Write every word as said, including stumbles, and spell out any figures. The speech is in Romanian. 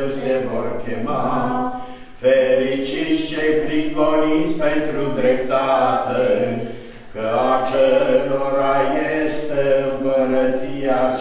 se vor chema. Fericiți cei prigoniți pentru dreptate, că acelora este împărăția